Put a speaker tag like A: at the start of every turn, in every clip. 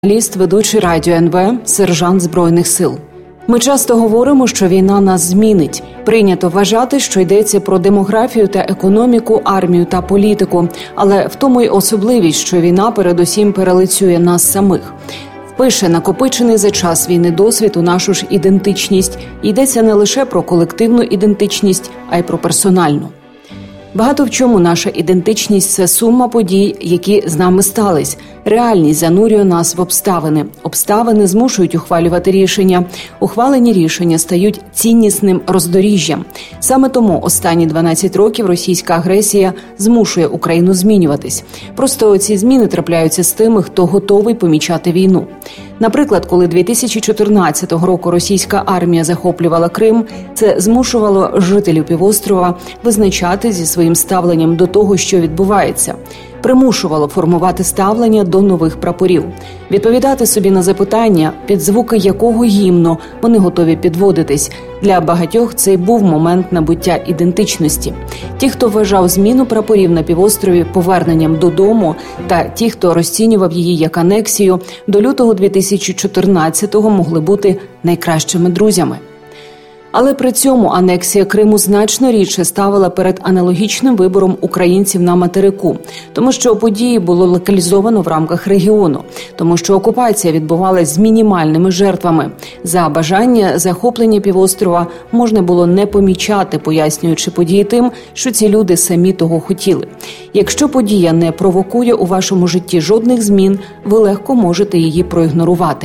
A: Журналіст, ведучий радіо НВ, сержант Збройних сил. Ми часто говоримо, що війна нас змінить. Прийнято вважати, що йдеться про демографію та економіку, армію та політику. Але в тому й особливість, що війна передусім перелицює нас самих. Впише накопичений за час війни досвід у нашу ж ідентичність. Йдеться не лише про колективну ідентичність, а й про персональну. Багато в чому наша ідентичність – це сума подій, які з нами стались. Реальність занурює нас в обставини. Обставини змушують ухвалювати рішення. Ухвалені рішення стають ціннісним роздоріжжям. Саме тому останні 12 років російська агресія змушує Україну змінюватись. Просто ці зміни трапляються з тими, хто готовий помічати війну. Наприклад, коли 2014 року російська армія захоплювала Крим, це змушувало жителів півострова визначати зі своїм ставленням до того, що відбувається. Примушувало формувати ставлення до нових прапорів. Відповідати собі на запитання, під звуки якого гімну вони готові підводитись. Для багатьох це був момент набуття ідентичності. Ті, хто вважав зміну прапорів на півострові поверненням додому, та ті, хто розцінював її як анексію, до лютого 2014-го могли бути найкращими друзями. Але при цьому анексія Криму значно рідше ставила перед аналогічним вибором українців на материку, тому що події було локалізовано в рамках регіону, тому що окупація відбувалась з мінімальними жертвами. За бажання захоплення півострова можна було не помічати, пояснюючи події тим, що ці люди самі того хотіли. Якщо подія не провокує у вашому житті жодних змін, ви легко можете її проігнорувати.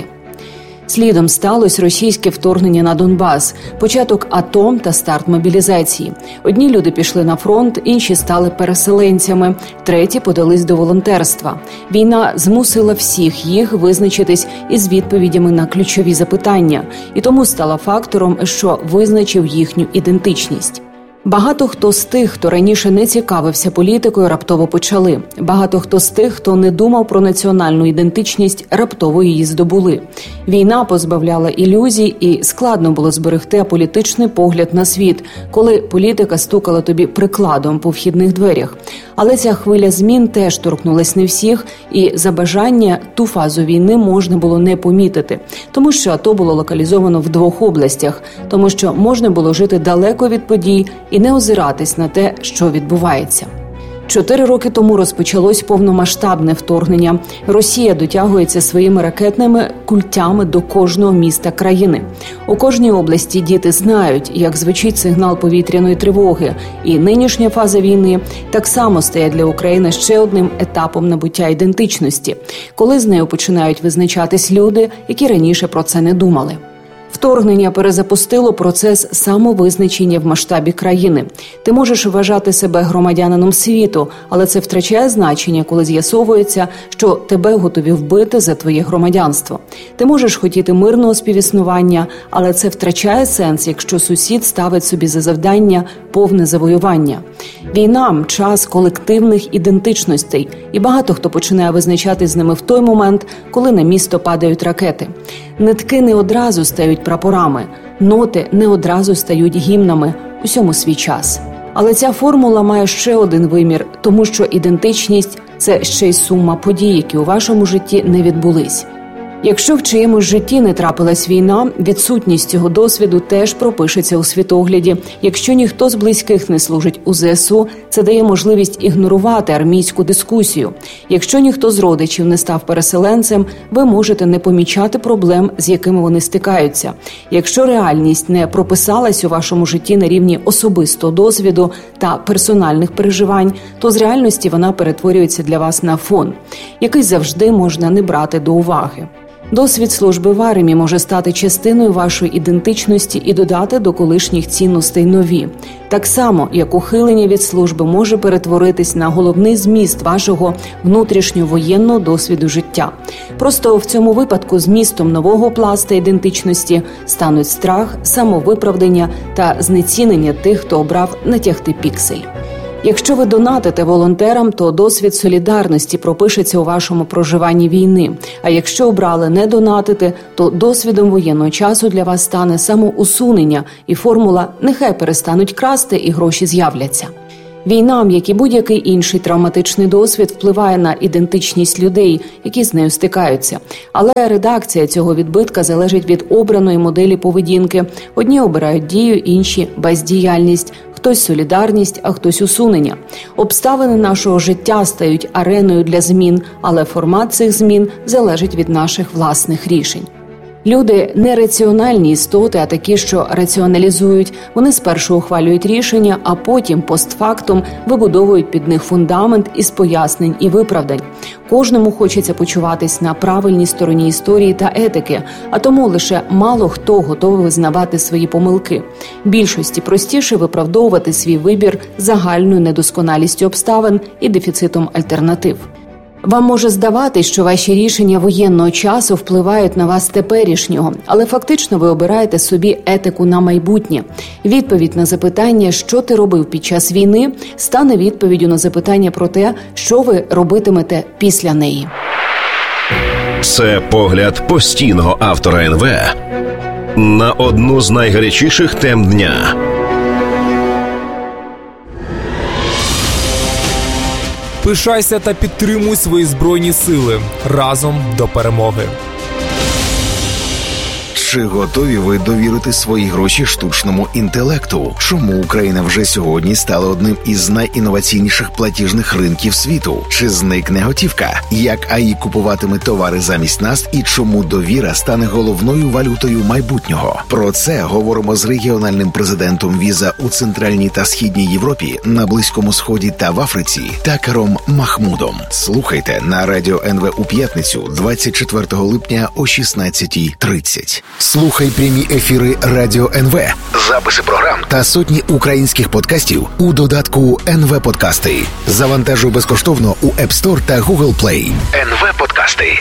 A: Слідом сталося російське вторгнення на Донбас, початок АТО та старт мобілізації. Одні люди пішли на фронт, інші стали переселенцями, треті подались до волонтерства. Війна змусила всіх їх визначитись із відповідями на ключові запитання, і тому стала фактором, що визначив їхню ідентичність. Багато хто з тих, хто раніше не цікавився політикою, раптово почали. Багато хто з тих, хто не думав про національну ідентичність, раптово її здобули. Війна позбавляла ілюзій, і складно було зберегти аполітичний погляд на світ, коли політика стукала тобі прикладом по вхідних дверях. Але ця хвиля змін теж торкнулась не всіх, і за бажання ту фазу війни можна було не помітити. Тому що АТО було локалізовано в 2 областях, тому що можна було жити далеко від подій і не озиратись на те, що відбувається. 4 роки тому розпочалось повномасштабне вторгнення. Росія дотягується своїми ракетними культями до кожного міста країни. У кожній області діти знають, як звучить сигнал повітряної тривоги. І нинішня фаза війни так само стає для України ще одним етапом набуття ідентичності, коли з нею починають визначатись люди, які раніше про це не думали. Вторгнення перезапустило процес самовизначення в масштабі країни. Ти можеш вважати себе громадянином світу, але це втрачає значення, коли з'ясовується, що тебе готові вбити за твоє громадянство. Ти можеш хотіти мирного співіснування, але це втрачає сенс, якщо сусід ставить собі за завдання повне завоювання. Війна – час колективних ідентичностей, і багато хто починає визначати з ними в той момент, коли на місто падають ракети. Нитки не одразу стають прапорами, ноти не одразу стають гімнами, усьому свій час. Але ця формула має ще один вимір, тому що ідентичність – це ще й сума подій, які у вашому житті не відбулись. Якщо в чиємусь житті не трапилась війна, відсутність цього досвіду теж пропишеться у світогляді. Якщо ніхто з близьких не служить у ЗСУ, це дає можливість ігнорувати армійську дискусію. Якщо ніхто з родичів не став переселенцем, ви можете не помічати проблем, з якими вони стикаються. Якщо реальність не прописалась у вашому житті на рівні особистого досвіду та персональних переживань, то з реальності вона перетворюється для вас на фон, який завжди можна не брати до уваги. Досвід служби в армії може стати частиною вашої ідентичності і додати до колишніх цінностей нові. Так само, як ухилення від служби може перетворитись на головний зміст вашого внутрішньовоєнного досвіду життя. Просто в цьому випадку змістом нового пласта ідентичності стануть страх, самовиправдання та знецінення тих, хто обрав натягти піксель. Якщо ви донатите волонтерам, то досвід солідарності пропишеться у вашому проживанні війни. А якщо обрали не донатити, то досвідом воєнного часу для вас стане самоусунення і формула «нехай перестануть красти і гроші з'являться». Війна, як і будь-який інший травматичний досвід, впливає на ідентичність людей, які з нею стикаються. Але редакція цього відбитка залежить від обраної моделі поведінки. Одні обирають дію, інші – бездіяльність. Хтось солідарність, а хтось усунення. Обставини нашого життя стають ареною для змін, але формат цих змін залежить від наших власних рішень. Люди – не раціональні істоти, а такі, що раціоналізують. Вони спершу ухвалюють рішення, а потім постфактум вибудовують під них фундамент із пояснень і виправдань. Кожному хочеться почуватись на правильній стороні історії та етики, а тому лише мало хто готовий визнавати свої помилки. Більшості простіше виправдовувати свій вибір загальною недосконалістю обставин і дефіцитом альтернатив. Вам може здаватись, що ваші рішення воєнного часу впливають на вас теперішнього, але фактично ви обираєте собі етику на майбутнє. Відповідь на запитання, що ти робив під час війни, стане відповіддю на запитання про те, що ви робитимете після неї.
B: Це погляд постійного автора НВ на одну з найгарячіших тем дня.
C: Пишайся та підтримуй свої Збройні сили. Разом до перемоги.
D: Чи готові ви довірити свої гроші штучному інтелекту? Чому Україна вже сьогодні стала одним із найінноваційніших платіжних ринків світу? Чи зникне готівка? Як АІ купуватиме товари замість нас і чому довіра стане головною валютою майбутнього? Про це говоримо з регіональним президентом Віза у Центральній та Східній Європі, на Близькому Сході та в Африці Такером Махмудом. Слухайте на Радіо НВ у п'ятницю 24 липня о 16:30. Слухай прямі ефіри Радіо НВ, записи програм та сотні українських подкастів у додатку НВ Подкасти. Завантажуй безкоштовно у App Store та Google Play. НВ Подкасти.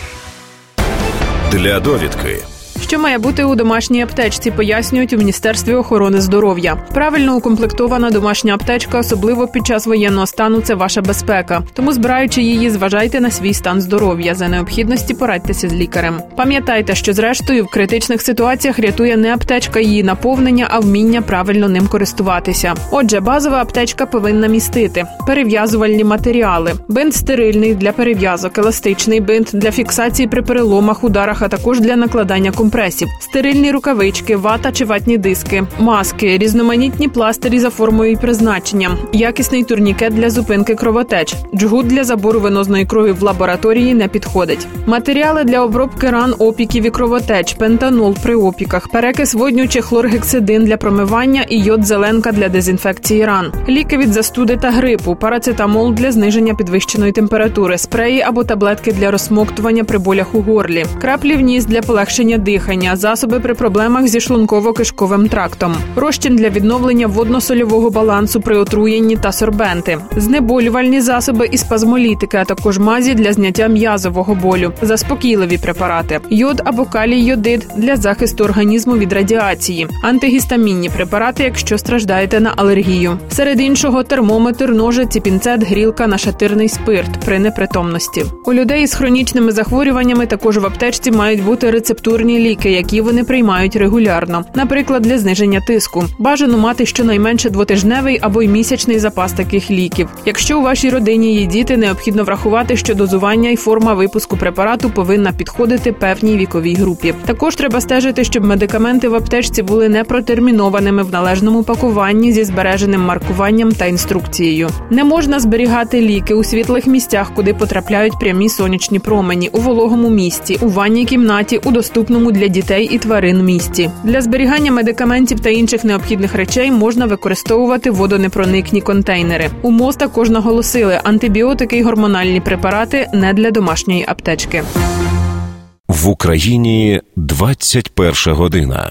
B: Для довідки.
E: Що має бути у домашній аптечці, пояснюють у Міністерстві охорони здоров'я. Правильно укомплектована домашня аптечка, особливо під час воєнного стану, це ваша безпека. Тому, збираючи її, зважайте на свій стан здоров'я. За необхідності порадьтеся з лікарем. Пам'ятайте, що зрештою в критичних ситуаціях рятує не аптечка її наповнення, а вміння правильно ним користуватися. Отже, базова аптечка повинна містити перев'язувальні матеріали, бинт стерильний для перев'язок, еластичний бинт для фіксації при переломах, ударах, а також для накладання компресів, стерильні рукавички, вата чи ватні диски, маски, різноманітні пластирі за формою і призначенням, якісний турнікет для зупинки кровотеч, джгут для забору венозної крові в лабораторії не підходить. Матеріали для обробки ран, опіків і кровотеч, пентанол при опіках, перекис водню чи хлоргексидин для промивання і йод-зеленка для дезінфекції ран, ліки від застуди та грипу, парацетамол для зниження підвищеної температури, спреї або таблетки для розсмоктування при болях у горлі, краплі в ніс для полегшення дихання, засоби при проблемах зі шлунково-кишковим трактом, розчин для відновлення водно-сольового балансу при отруєнні та сорбенти, знеболювальні засоби і спазмолітики, а також мазі для зняття м'язового болю, заспокійливі препарати, йод або калій-йодид для захисту організму від радіації, антигістамінні препарати, якщо страждаєте на алергію. Серед іншого термометр, ножиці, пінцет, грілка, нашатирний спирт при непритомності. У людей із хронічними захворюваннями також в аптечці мають бути рецептурні ліки, які вони приймають регулярно. Наприклад, для зниження тиску. Бажано мати щонайменше двотижневий або й місячний запас таких ліків. Якщо у вашій родині є діти, необхідно врахувати, що дозування і форма випуску препарату повинна підходити певній віковій групі. Також треба стежити, щоб медикаменти в аптечці були не протермінованими в належному пакуванні зі збереженим маркуванням та інструкцією. Не можна зберігати ліки у світлих місцях, куди потрапляють прямі сонячні промені, у вологому місці, у ванній кімнаті, у доступному для дітей і тварин місці. Для зберігання медикаментів та інших необхідних речей можна використовувати водонепроникні контейнери. У МОЗ також наголосили, антибіотики і гормональні препарати не для домашньої аптечки.
B: В Україні 21 година.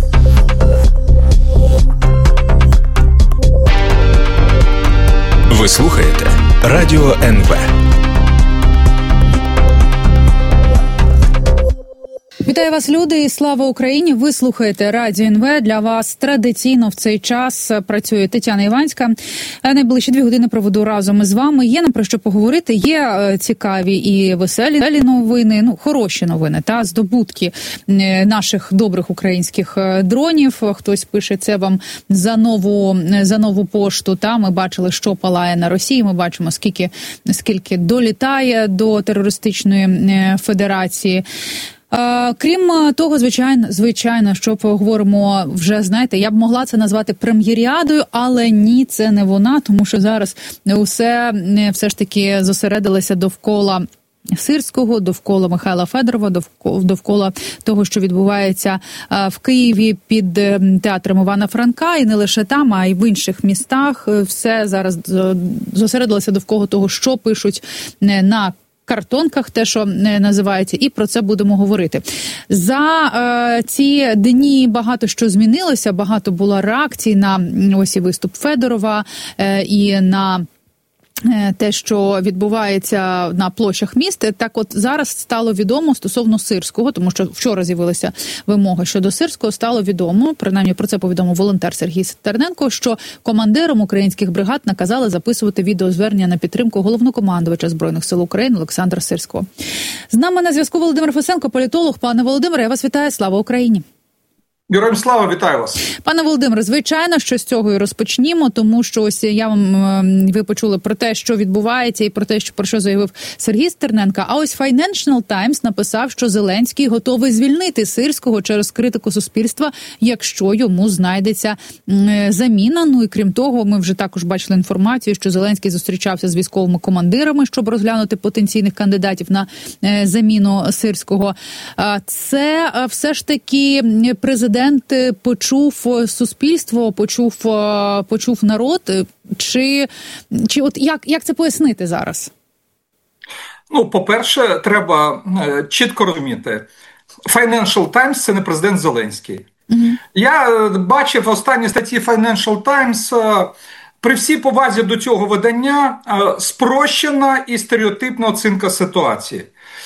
B: Ви слухаєте Радіо НВ.
F: Вітаю вас, люди, і слава Україні! Ви слухаєте Радіо НВ. Для вас традиційно в цей час працює Тетяна Іванська. Найближчі 2 години проведу разом із вами. Є нам про що поговорити. Є цікаві і веселі новини, хороші новини та здобутки наших добрих українських дронів. Хтось пише це вам за нову пошту. Та ми бачили, що палає на Росії. Ми бачимо, скільки долітає до терористичної федерації. Крім того, звичайно, що поговоримо вже, знаєте, я б могла це назвати прем'єріадою, але ні, це не вона, тому що зараз все ж таки зосередилося довкола Сирського, довкола Михайла Федорова, довкола того, що відбувається в Києві під театром Івана Франка, і не лише там, а й в інших містах. Все зараз зосередилося довкола того, що пишуть на картонках, те, що називається, і про це будемо говорити. За ці дні багато що змінилося, багато було реакцій на ось і виступ Федорова і на те, що відбувається на площах міст. Так от зараз стало відомо стосовно Сирського, тому що вчора з'явилася вимога щодо Сирського, стало відомо, принаймні про це повідомив волонтер Сергій Стерненко, що командирам українських бригад наказали записувати відеозвернення на підтримку головнокомандувача Збройних сил України Олександра Сирського. З нами на зв'язку Володимир Фесенко, політолог. Пане Володимире, я вас вітаю. Слава Україні!
G: Героям слава, вітаю вас.
F: Пане Володимире, звичайно, що з цього і розпочнімо, тому що ось ви почули про те, що відбувається, і про те, про що заявив Сергій Стерненко. А ось Financial Times написав, що Зеленський готовий звільнити Сирського через критику суспільства, якщо йому знайдеться заміна. Ну і крім того, ми вже також бачили інформацію, що Зеленський зустрічався з військовими командирами, щоб розглянути потенційних кандидатів на заміну Сирського. Це все ж таки президент почув суспільство, почув народ, чи от як це пояснити зараз?
G: Ну, по-перше, треба чітко розуміти, Financial Times – це не президент Зеленський. Я бачив останні статті Financial Times, при всій повазі до цього видання, спрощена і стереотипна оцінка ситуації.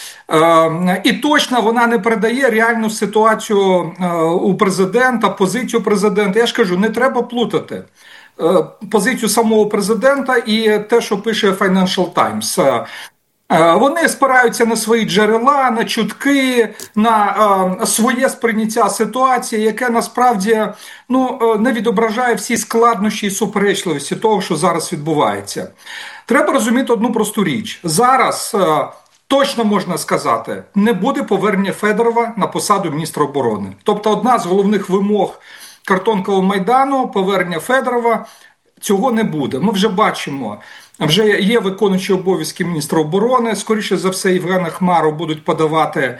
G: І точно вона не передає реальну ситуацію у президента, позицію президента. Я ж кажу, не треба плутати позицію самого президента і те, що пише Financial Times. Вони спираються на свої джерела, на чутки, на своє сприйняття ситуації, яке насправді не відображає всі складнощі і суперечливості того, що зараз відбувається. Треба розуміти одну просту річ. Зараз точно можна сказати, не буде повернення Федорова на посаду міністра оборони. Тобто одна з головних вимог Картонкового Майдану – повернення Федорова, цього не буде. Ми вже бачимо, вже є виконуючі обов'язки міністра оборони, скоріше за все Євгена Хмару будуть подавати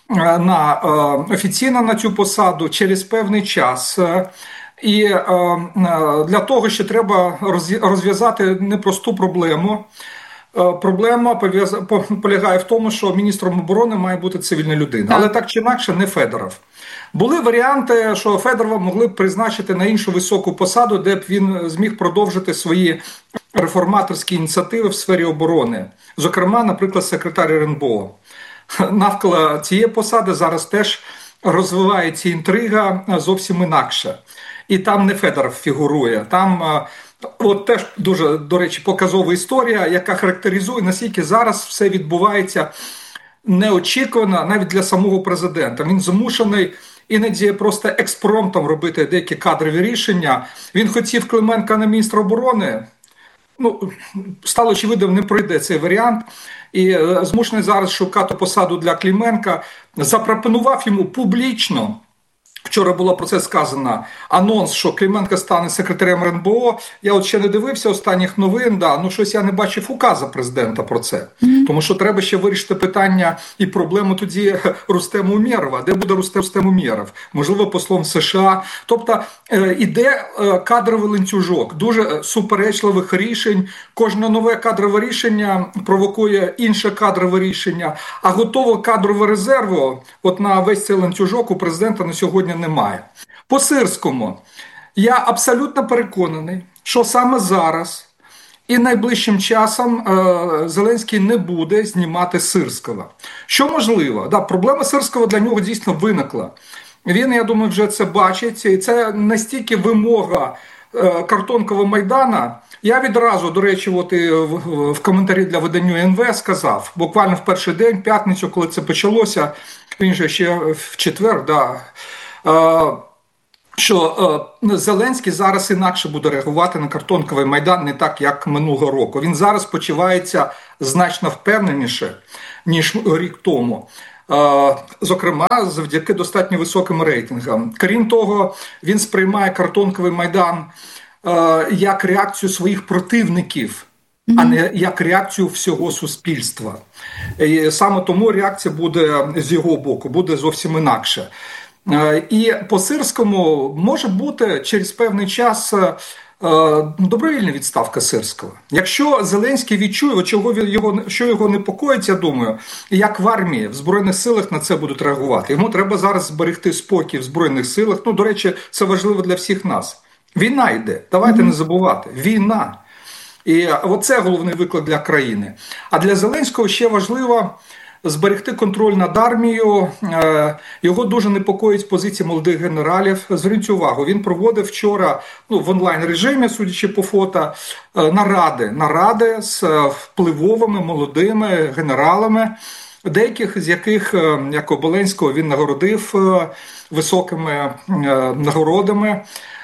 G: офіційно на цю посаду через певний час. І для того ще треба розв'язати непросту проблему. Проблема полягає в тому, що міністром оборони має бути цивільна людина. Але так чи інакше не Федоров. Були варіанти, що Федорова могли б призначити на іншу високу посаду, де б він зміг продовжити свої реформаторські ініціативи в сфері оборони. Зокрема, наприклад, секретар РНБО. Навколо цієї посади зараз теж розвивається інтрига зовсім інакше. І там не Федоров фігурує, там от теж дуже, до речі, показова історія, яка характеризує, наскільки зараз все відбувається неочікувано навіть для самого президента. Він змушений іноді просто експромтом робити деякі кадрові рішення. Він хотів Клименка на міністра оборони, стало очевидно, не пройде цей варіант. І змушений зараз шукати посаду для Клименка. Запропонував йому публічно, вчора було про це сказано, анонс, що Клименко стане секретарем РНБО. Я от ще не дивився останніх новин, щось я не бачив указу президента про це. Тому що треба ще вирішити питання і проблему тоді Рустема Умєрова. Де буде Рустем Умєров? Можливо, послом США. Тобто іде кадровий ланцюжок, дуже суперечливих рішень. Кожне нове кадрове рішення провокує інше кадрове рішення. А готового кадрового резерву от на весь цей ланцюжок у президента на сьогодні немає. По Сирському я абсолютно переконаний, що саме зараз І найближчим часом Зеленський не буде знімати Сирського. Що можливо? Да, проблема Сирського для нього дійсно виникла. Він, я думаю, вже це бачить. І це настільки вимога картонкового Майдана. Я відразу, до речі, от і в коментарі для видання НВ сказав, буквально в перший день, п'ятницю, коли це почалося, він же ще в четвер, що Зеленський зараз інакше буде реагувати на картонковий Майдан, не так, як минулого року. Він зараз почувається значно впевненіше, ніж рік тому. Зокрема, завдяки достатньо високим рейтингам. Крім того, він сприймає картонковий Майдан як реакцію своїх противників, а не як реакцію всього суспільства. І саме тому реакція буде з його боку, буде зовсім інакше. І по Сирському може бути через певний час добровільна відставка Сирського. Якщо Зеленський відчує, що його непокоїть, я думаю, як в армії, в Збройних силах на це будуть реагувати. Йому треба зараз зберегти спокій в Збройних силах. Ну, до речі, це важливо для всіх нас. Війна йде, давайте не забувати. Війна. І оце головний виклик для країни. А для Зеленського ще важливо зберегти контроль над армією. Його дуже непокоїть позиція молодих генералів. Зверніть увагу, він проводив вчора в онлайн-режимі, судячи по фото, наради з впливовими молодими генералами, деяких з яких, як Оболенського, він нагородив високими нагородами.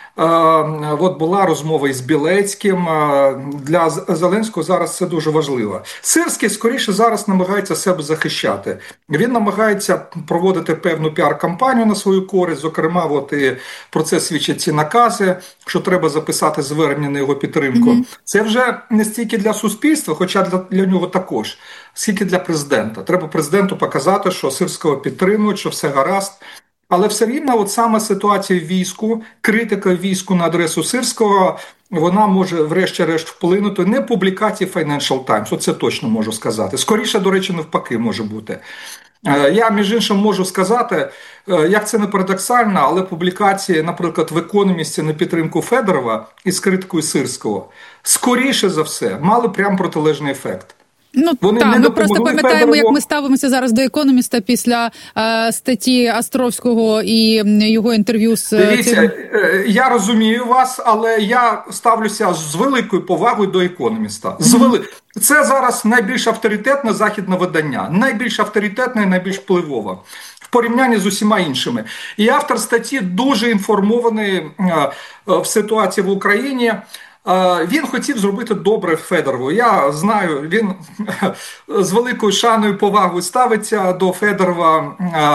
G: От була розмова із Білецьким. Для Зеленського зараз це дуже важливо. Сирський, скоріше, зараз намагається себе захищати. Він намагається проводити певну піар-кампанію на свою користь. Зокрема, от і про це свідчать ці накази, що треба записати звернення на його підтримку. Це вже не стільки для суспільства, хоча для нього також, скільки для президента. Треба президенту показати, що Сирського підтримують, що все гаразд. Але все рівно от саме ситуація в війську, критика війську на адресу Сирського, вона може врешті-решт вплинути не публікації Financial Times, оце точно можу сказати. Скоріше, до речі, навпаки може бути. Я, між іншим, можу сказати, як це не парадоксально, але публікації, наприклад, в «Економісті» на підтримку Федорова із критикою Сирського, скоріше за все, мали прямо протилежний ефект.
F: Ми просто пам'ятаємо, як ми ставимося зараз до «Економіста» після статті Островського і його інтерв'ю з...
G: Дивіться, я розумію вас, але я ставлюся з великою повагою до «Економіста». Це зараз найбільш авторитетне західне видання, найбільш авторитетне і найбільш впливове в порівнянні з усіма іншими. І автор статті дуже інформований в ситуації в Україні. Він хотів зробити добре Федорову. Я знаю, він з великою шаною і повагою ставиться до Федорова.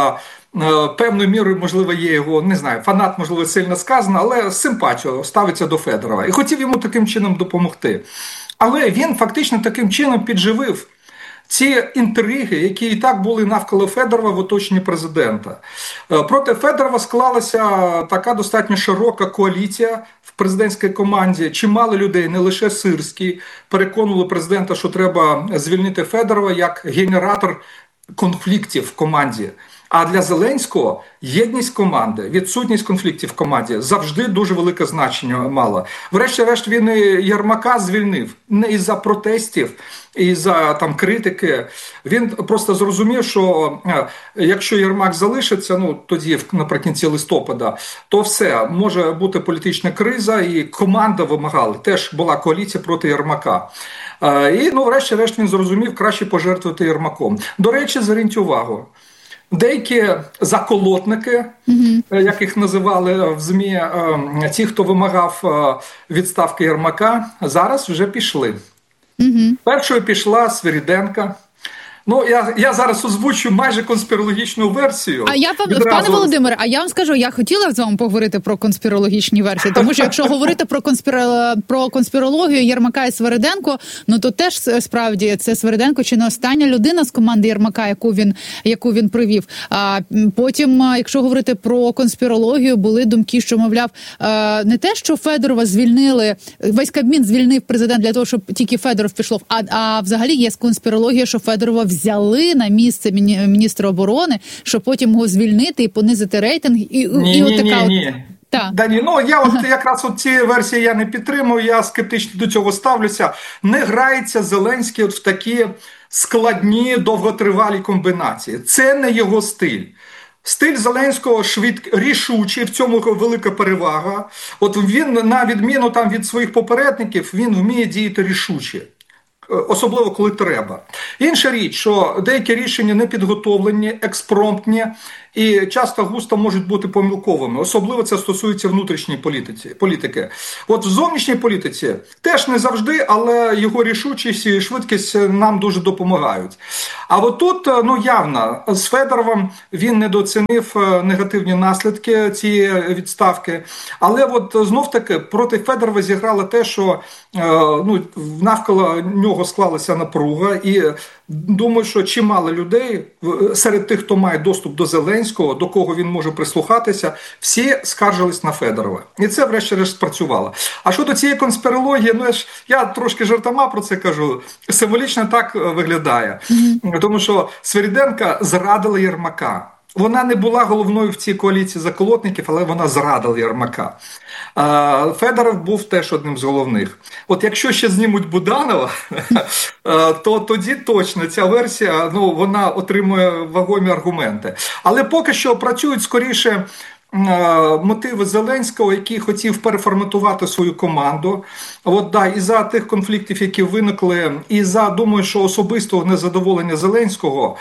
G: Певною мірою, можливо, є його, не знаю, фанат, можливо, сильно сказано, але з симпатією ставиться до Федорова. І хотів йому таким чином допомогти. Але він фактично таким чином підживив ці інтриги, які і так були навколо Федорова в оточенні президента. Проти Федорова склалася така достатньо широка коаліція в президентській команді. Чимало людей, не лише Сирський, переконували президента, що треба звільнити Федорова як генератор конфліктів в команді. А для Зеленського єдність команди, відсутність конфліктів в команді завжди дуже велике значення мала. Врешті-решт він і Єрмака звільнив не із-за протестів, із-за критики. Він просто зрозумів, що якщо Єрмак залишиться, тоді наприкінці листопада, то все, може бути політична криза, і команда вимагала, теж була коаліція проти Єрмака. І, врешті-решт він зрозумів, краще пожертвувати Єрмаком. До речі, зверніть увагу, деякі заколотники, як їх називали в ЗМІ, ті, хто вимагав відставки Єрмака, зараз вже пішли. Першою пішла Свириденко. Я зараз озвучу майже конспірологічну версію.
F: Пане Володимире, а я вам скажу, я хотіла з вами поговорити про конспірологічні версії, тому що якщо говорити про конспірологію Єрмака і Свириденко, то теж справді це Свириденко чи не остання людина з команди Єрмака, яку він привів. А потім, якщо говорити про конспірологію, були думки, що, мовляв, не те, що Федорова звільнили, весь Кабмін звільнив президент для того, щоб тільки Федоров пішов, а взагалі є конспірологія, що Федорова взяли на місце міністра оборони, щоб потім його звільнити і понизити рейтинг.
G: Ні. Дані, я якраз ці версії я не підтримую, я скептично до цього ставлюся. Не грається Зеленський в такі складні, довготривалі комбінації. Це не його стиль. Стиль Зеленського рішучий, в цьому велика перевага. От він, на відміну від своїх попередників, він вміє діяти рішуче. Особливо, коли треба. Інша річ, що деякі рішення не підготовлені, експромтні і часто густо можуть бути помилковими. Особливо це стосується внутрішньої політики. От в зовнішній політиці теж не завжди, але його рішучість і швидкість нам дуже допомагають. А от тут, явно, з Федоровим він недооцінив негативні наслідки цієї відставки. Але от знов-таки проти Федорова зіграло те, що навколо нього склалася напруга, і думаю, що чимало людей серед тих, хто має доступ до Зеленського, до кого він може прислухатися, всі скаржились на Федорова. І це врешті-решт спрацювало. А щодо цієї конспірології, я трошки жартома про це кажу, символічно так виглядає. Тому що Свириденко зрадила Єрмака. Вона не була головною в цій коаліції заколотників, але вона зрадила Єрмака. Федоров був теж одним з головних. От якщо ще знімуть Буданова, то тоді точно ця версія, вона отримує вагомі аргументи. Але поки що працюють скоріше мотиви Зеленського, який хотів переформатувати свою команду. І за тих конфліктів, які виникли, і за, думаю, що особистого незадоволення Зеленського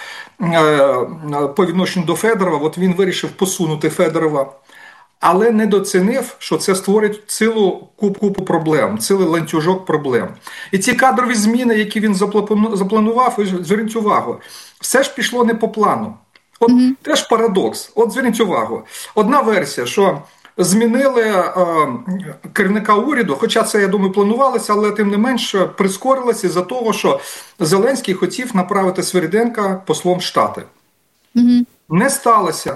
G: по відношенню до Федорова, він вирішив посунути Федорова. Але недооцінив, що це створить цілу купу проблем, цілий ланцюжок проблем. І ці кадрові зміни, які він запланував, зверніть увагу, все ж пішло не по плану. Теж парадокс. Зверніть увагу. Одна версія, що змінили керівника уряду, хоча це, я думаю, планувалося, але тим не менш прискорилося із-за того, що Зеленський хотів направити Свириденка послом в Штати. Не сталося.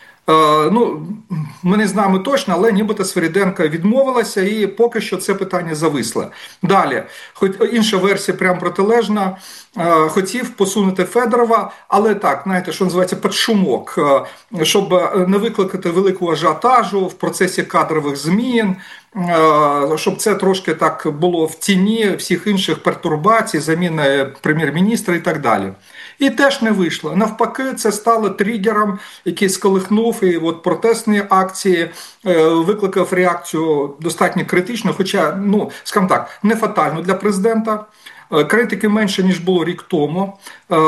G: Ми не знаємо точно, але нібито Свириденко відмовилася, і поки що це питання зависло. Далі, хоч інша версія прямо протилежна, хотів посунути Федорова, але так, знаєте, що називається, під шумок, щоб не викликати великого ажіотажу в процесі кадрових змін, щоб це трошки так було в тіні всіх інших пертурбацій, заміни прем'єр-міністра і так далі. І теж не вийшло. Навпаки, це стало тригером, який сколихнув, і протестні акції викликав реакцію достатньо критичну, хоча, скажімо так, не фатально для президента. Критики менше, ніж було рік тому.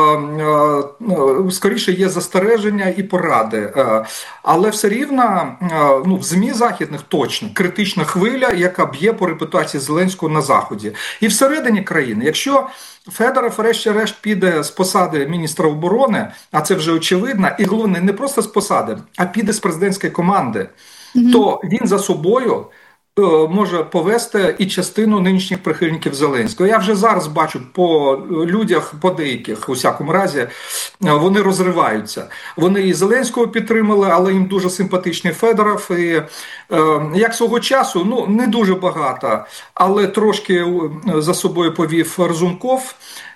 G: Скоріше є застереження і поради. Але все рівно в ЗМІ західних точно критична хвиля, яка б'є по репутації Зеленського на Заході. І всередині країни, якщо Федоров врешті-решт піде з посади міністра оборони, а це вже очевидно, і головне, не просто з посади, а піде з президентської команди, то він за собою може повести і частину нинішніх прихильників Зеленського. Я вже зараз бачу по людях, по деяких, у всякому разі, вони розриваються. Вони і Зеленського підтримали, але їм дуже симпатичний Федоров. І як свого часу, не дуже багато, але трошки за собою повів Разумков.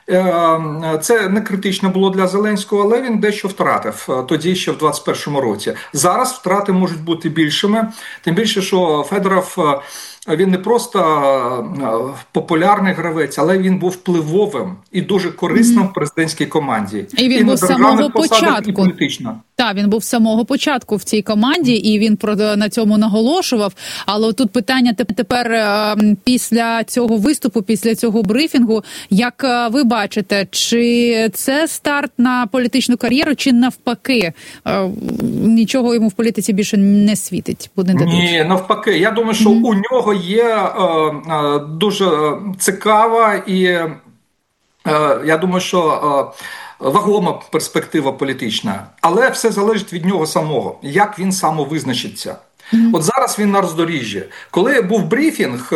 G: Це не критично було для Зеленського, але він дещо втратив тоді ще в 21-му році. Зараз втрати можуть бути більшими, тим більше, що Федоров, він не популярний гравець, але він був впливовим і дуже корисним в президентській команді.
F: І він був з самого початку.
G: Так,
F: він був з самого початку в цій команді, і він на цьому наголошував. Але тут питання тепер після цього виступу, після цього брифінгу, як ви бачите, чи це старт на політичну кар'єру, чи навпаки, нічого йому в політиці більше не світить?
G: Ні, навпаки. Я думаю, що у нього є дуже цікава і я думаю, що вагома перспектива політична. Але все залежить від нього самого, як він самовизначиться. От зараз він на роздоріжжі. Коли був брифінг,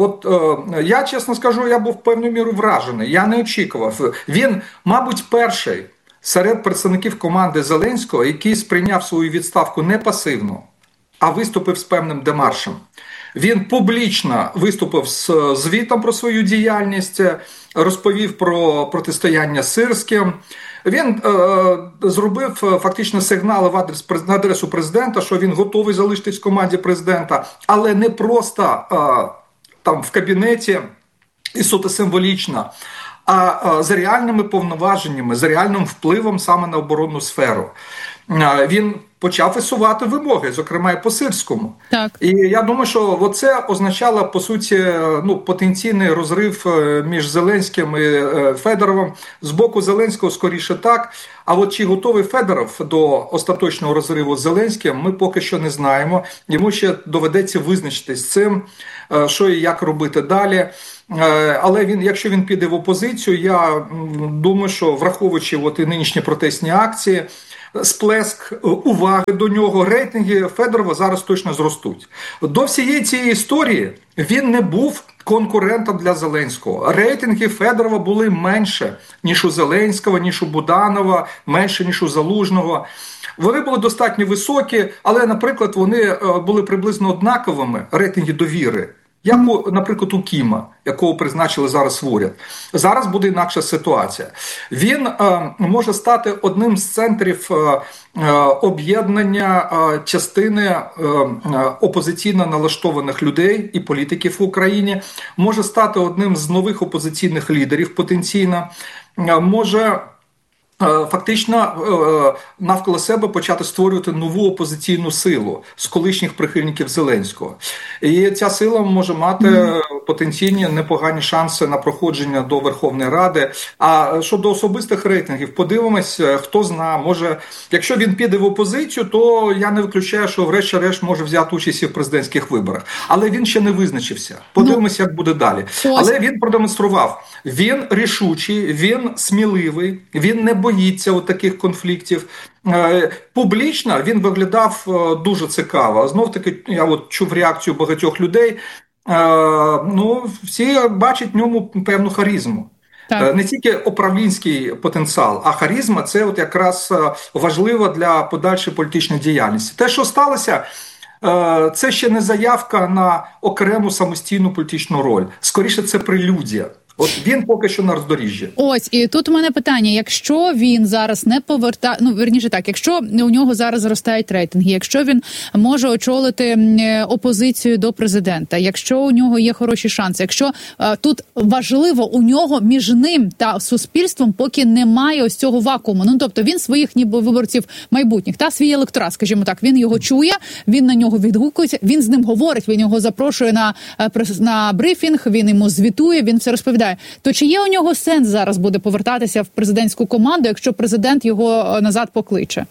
G: я, чесно скажу, я був певною мірою вражений. Я не очікував. Він, мабуть, перший серед представників команди Зеленського, який сприйняв свою відставку не пасивно, а виступив з певним демаршем. Він публічно виступив з звітом про свою діяльність, розповів про протистояння з Сирським, Він зробив фактично сигнали на адресу президента, що він готовий залишитись в команді президента, але не просто там в кабінеті і суто символічно, а за реальними повноваженнями, за реальним впливом саме на оборонну сферу. Він почав висувати вимоги, зокрема і по Сирському.
F: Так.
G: І я думаю, що це означало, по суті, потенційний розрив між Зеленським і Федоровим. З боку Зеленського скоріше так, а от чи готовий Федоров до остаточного розриву з Зеленським, ми поки що не знаємо. Йому ще доведеться визначитись з цим, що і як робити далі. Але якщо він піде в опозицію, я думаю, що враховуючи і нинішні протестні акції, сплеск уваги до нього, рейтинги Федорова зараз точно зростуть. До всієї цієї історії він не був конкурентом для Зеленського. Рейтинги Федорова були менше, ніж у Зеленського, ніж у Буданова, менше, ніж у Залужного. Вони були достатньо високі, але, наприклад, вони були приблизно однаковими, рейтинги довіри, як, наприклад, у Кіма, якого призначили зараз в уряд. Зараз буде інакша ситуація. Він може стати одним з центрів об'єднання частини опозиційно налаштованих людей і політиків в Україні, може стати одним з нових опозиційних лідерів потенційно, може фактично навколо себе почати створювати нову опозиційну силу з колишніх прихильників Зеленського. І ця сила може мати потенційні непогані шанси на проходження до Верховної Ради. А щодо особистих рейтингів, подивимось, хто знає, може, якщо він піде в опозицію, то я не виключаю, що врешті-решт може взяти участь і в президентських виборах. Але він ще не визначився. Подивимось, як буде далі. Але він продемонстрував, він рішучий, він сміливий, він не боїться таких конфліктів. Публічно він виглядав дуже цікаво. Знов-таки, я чув реакцію багатьох людей. Всі бачать в ньому певну харизму. Так. Не тільки управлінський потенціал, а харизма – це якраз важливо для подальшої політичної діяльності. Те, що сталося, це ще не заявка на окрему самостійну політичну роль. Скоріше, це прелюдія. Він поки що на роздоріжжі.
F: І тут у мене питання, якщо він зараз не повертає, якщо у нього зараз зростають рейтинги, якщо він може очолити опозицію до президента, якщо у нього є хороші шанси, якщо тут важливо, у нього між ним та суспільством поки немає ось цього вакууму. Тобто він своїх ніби виборців майбутніх, свій електорат, скажімо так, він його чує, він на нього відгукується, він з ним говорить, він його запрошує на брифінг, він йому звітує, він все розповідає. То чи є у нього сенс зараз буде повертатися в президентську команду, якщо президент його назад покличе?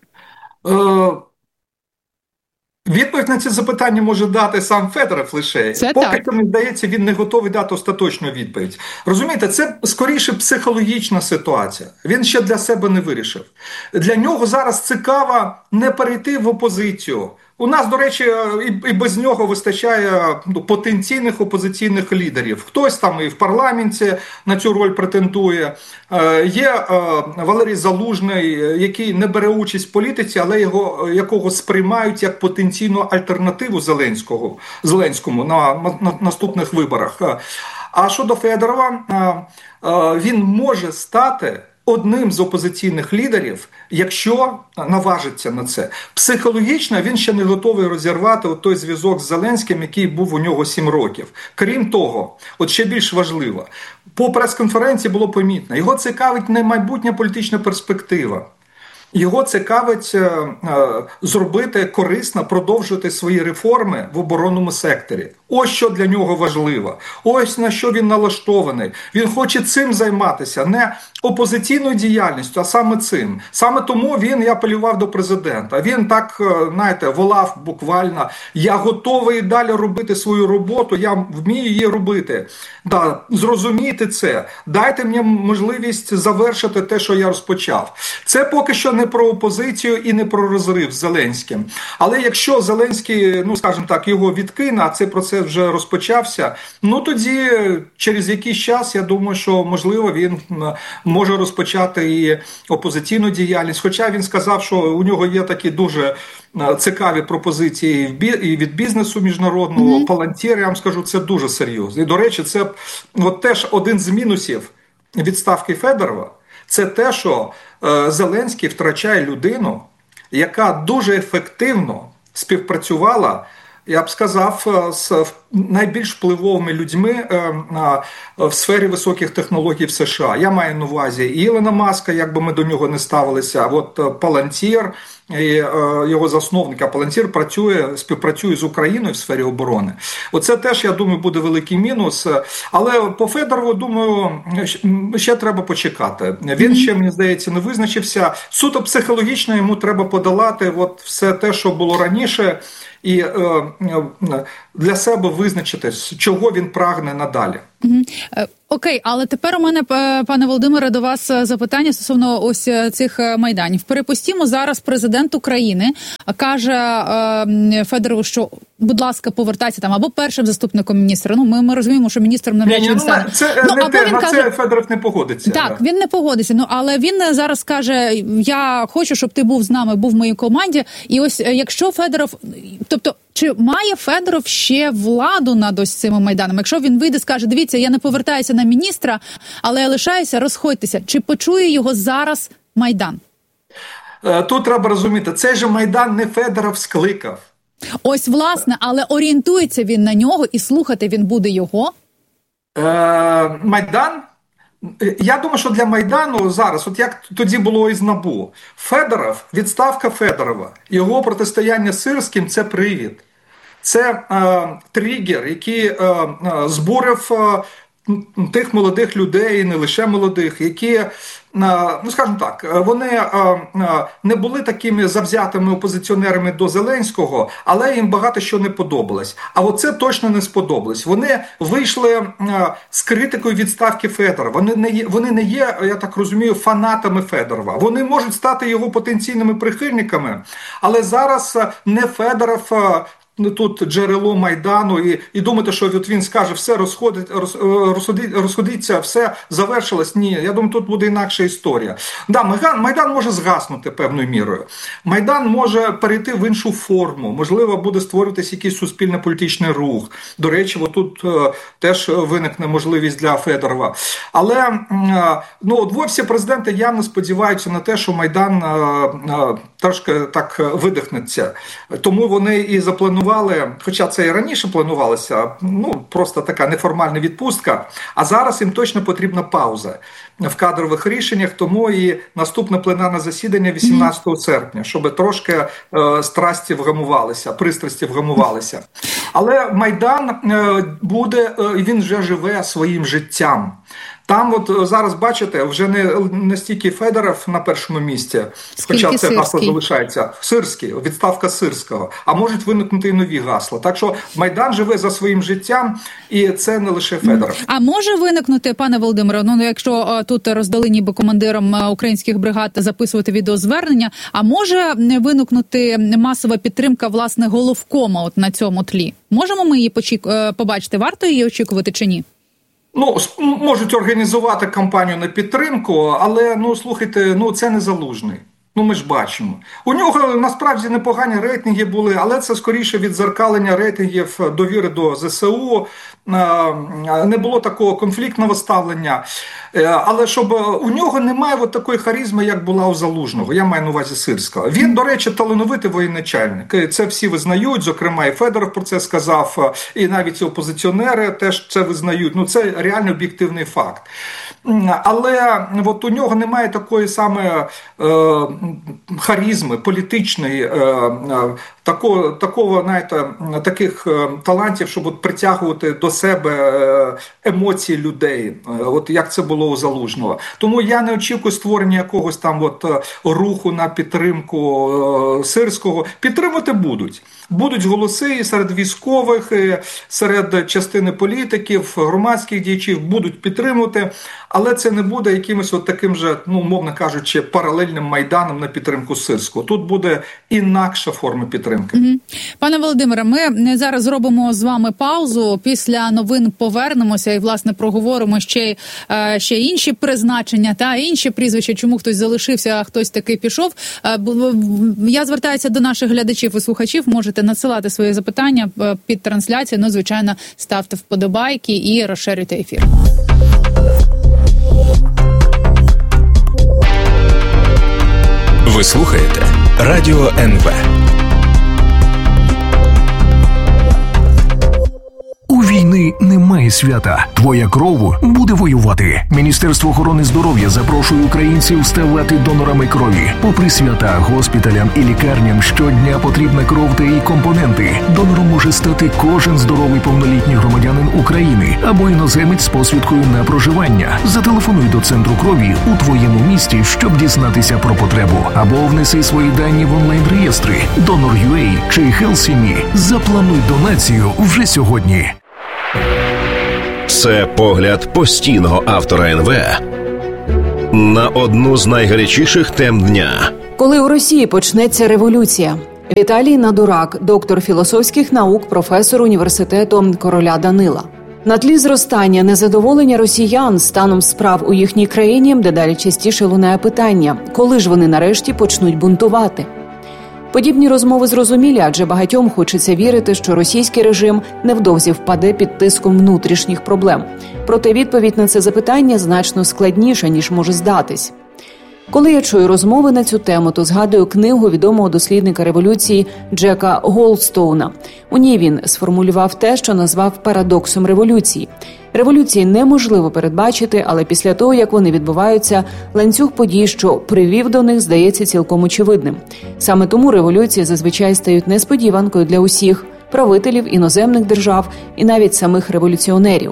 G: Відповідь на ці запитання може дати сам Федоров лише. Поки що, мені здається, він не готовий дати остаточну відповідь. Розумієте, це скоріше психологічна ситуація. Він ще для себе не вирішив. Для нього зараз цікаво не перейти в опозицію. У нас, до речі, і без нього вистачає потенційних опозиційних лідерів. Хтось там і в парламенті на цю роль претендує. Є Валерій Залужний, який не бере участь в політиці, але якого сприймають як потенційну альтернативу Зеленському на наступних виборах. А щодо Федорова, він може стати одним з опозиційних лідерів, якщо наважиться на це. Психологічно він ще не готовий розірвати той зв'язок з Зеленським, який був у нього 7 років. Крім того, ще більш важливо, по прес-конференції було помітно, його цікавить не майбутня політична перспектива. Його цікавить зробити корисно, продовжити свої реформи в оборонному секторі. Ось що для нього важливо. Ось на що він налаштований. Він хоче цим займатися, не опозиційною діяльністю, а саме цим. Саме тому я апелював до президента. Він так, волав буквально: я готовий далі робити свою роботу, я вмію її робити. Зрозумійте це. Дайте мені можливість завершити те, що я розпочав. Це поки що не про опозицію і не про розрив з Зеленським. Але якщо Зеленський, скажімо так, його відкине, а цей процес вже розпочався, тоді через якийсь час, я думаю, що, можливо, він може розпочати і опозиційну діяльність. Хоча він сказав, що у нього є такі дуже цікаві пропозиції і від бізнесу міжнародного, Палантір, я вам скажу, це дуже серйозно. І, до речі, це теж один з мінусів відставки Федорова. це те, що Зеленський втрачає людину, яка дуже ефективно співпрацювала, я б сказав, з найбільш впливовими людьми в сфері високих технологій в США. Я маю на увазі Ілона Маска, як би ми до нього не ставилися, от Палантір, його засновник, а Палантір співпрацює з Україною в сфері оборони. Оце теж, я думаю, буде великий мінус. Але по Федорову, думаю, ще треба почекати. Він ще, мені здається, не визначився. Суто психологічно йому треба подолати от все те, що було раніше, і для себе визначити, чого він прагне надалі.
F: Окей, але тепер у мене, пане Володимире, до вас запитання стосовно ось цих майданів. Перепустімо, зараз президент України каже Федорову, що, будь ласка, повертайся там або першим заступником міністра. Ну, ми розуміємо, що міністром навряд чи він стане.
G: Це Федоров не погодиться.
F: Так, він не погодиться. Ну, але він зараз каже, я хочу, щоб ти був з нами, був в моїй команді. І ось якщо Федоров, тобто, чи має Федоров ще владу над ось цими майданами? Якщо він вийде, скаже, дивіться, я не повертаюся на міністра, але я лишаюся, розходьтеся. Чи почує його зараз Майдан?
G: Тут треба розуміти, цей же Майдан не Федоров скликав.
F: Ось, власне, але орієнтується він на нього і слухати він буде його?
G: Майдан? Я думаю, що для Майдану зараз, от як тоді було із НАБУ, Федоров, відставка Федорова, його протистояння з Сирським – це привід. Це тригер, який збурив тих молодих людей, не лише молодих, які, ну скажімо так, вони не були такими завзятими опозиціонерами до Зеленського, але їм багато що не подобалось. А оце точно не сподобалось. Вони вийшли з критикою відставки Федорова. Вони не є, я так розумію, фанатами Федорова. Вони можуть стати його потенційними прихильниками, але зараз не Федоров тут джерело Майдану, і думати, що от він скаже, все розходиться, все завершилось. Ні, я думаю, тут буде інакша історія. Да, Майдан може згаснути певною мірою. Майдан може перейти в іншу форму. Можливо, буде створюватись якийсь суспільно-політичний рух. До речі, тут теж виникне можливість для Федорова. Але в Офісі президента явно сподіваються на те, що Майдан трошки так видихнеться. Тому вони і запланували, хоча це і раніше планувалося, просто така неформальна відпустка, а зараз їм точно потрібна пауза в кадрових рішеннях, тому і наступне пленарне засідання 18 серпня, щоб трошки страсті вгамувалися, пристрасті вгамувалися. Але Майдан буде, він вже живе своїм життям. Там от зараз, бачите, вже не стільки Федоров на першому місці, хоча це гасло залишається. Сирський, відставка Сирського. А можуть виникнути і нові гасла. Так що Майдан живе за своїм життям, і це не лише Федоров.
F: А може виникнути, пане Володимире, якщо тут роздали ніби командирам українських бригад записувати відеозвернення, а може виникнути масова підтримка, власне, головкома от на цьому тлі? Можемо ми її побачити? Варто її очікувати чи ні?
G: Можуть організувати кампанію на підтримку, але, слухайте, це не Залужний. Ми ж бачимо. У нього, насправді, непогані рейтинги були, але це скоріше віддзеркалення рейтингів довіри до ЗСУ. Не було такого конфліктного ставлення. Але щоб у нього немає такої харизми, як була у Залужного. Я маю на увазі Сирського. Він, до речі, талановитий воєначальник. Це всі визнають, зокрема і Федоров про це сказав, і навіть опозиціонери теж це визнають. Це реально об'єктивний факт. Але у нього немає такої саме харизми політичної, такого, знаєте, таких талантів, щоб притягувати до себе емоції людей, як це було у Залужного. Тому я не очікую створення якогось там руху на підтримку Сирського. Підтримати будуть. Будуть голоси і серед військових, і серед частини політиків, громадських діячів будуть підтримувати, але це не буде якимось таким же, умовно кажучи, паралельним Майданом на підтримку Сирського. Тут буде інакша форма підтримки.
F: Пане Володимире, ми зараз зробимо з вами паузу. Після новин повернемося і, власне, проговоримо ще інші призначення та інші прізвища, чому хтось залишився, а хтось таки пішов. Я звертаюся до наших глядачів і слухачів. Можете надсилати свої запитання під трансляцією. Звичайно, ставте вподобайки і розширюйте ефір.
B: Ви слухаєте Радіо НВ.
H: У війни немає свята. Твоя кров буде воювати. Міністерство охорони здоров'я запрошує українців ставати донорами крові. Попри свята, госпіталям і лікарням щодня потрібна кров та її компоненти. Донором може стати кожен здоровий повнолітній громадянин України або іноземець з посвідкою на проживання. Зателефонуй до центру крові у твоєму місті, щоб дізнатися про потребу. Або внеси свої дані в онлайн-реєстри Donor.ua чи HealthSime. Заплануй донацію вже сьогодні.
B: Це погляд постійного автора НВ на одну з найгарячіших тем дня.
A: Коли у Росії почнеться революція? Віталій Надурак, доктор філософських наук, професор університету короля Данила. На тлі зростання незадоволення росіян станом справ у їхній країні дедалі частіше лунає питання, коли ж вони нарешті почнуть бунтувати? Подібні розмови зрозумілі, адже багатьом хочеться вірити, що російський режим невдовзі впаде під тиском внутрішніх проблем. Проте відповідь на це запитання значно складніша, ніж може здатись. Коли я чую розмови на цю тему, то згадую книгу відомого дослідника революції Джека Голдстоуна. У ній він сформулював те, що назвав парадоксом революції. Революції неможливо передбачити, але після того, як вони відбуваються, ланцюг подій, що привів до них, здається цілком очевидним. Саме тому революції зазвичай стають несподіванкою для усіх – правителів іноземних держав і навіть самих революціонерів.